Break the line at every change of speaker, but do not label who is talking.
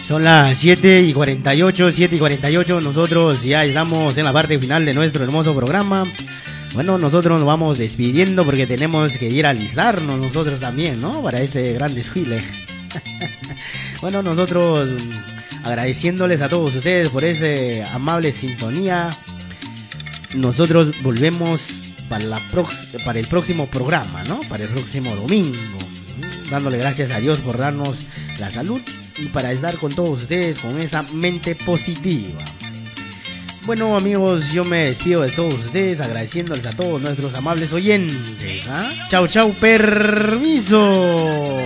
Son las 7:48. Nosotros ya estamos en la parte final de nuestro hermoso programa. Bueno, nosotros nos vamos despidiendo porque tenemos que ir a alistarnos nosotros también, ¿no? Para este gran desfile. Bueno, nosotros agradeciéndoles a todos ustedes por esa amable sintonía. Nosotros volvemos para el próximo programa, ¿no? Para el próximo domingo. Dándole gracias a Dios por darnos la salud y para estar con todos ustedes con esa mente positiva. Bueno, amigos, yo me despido de todos ustedes agradeciéndoles a todos nuestros amables oyentes. Chau, chau, permiso.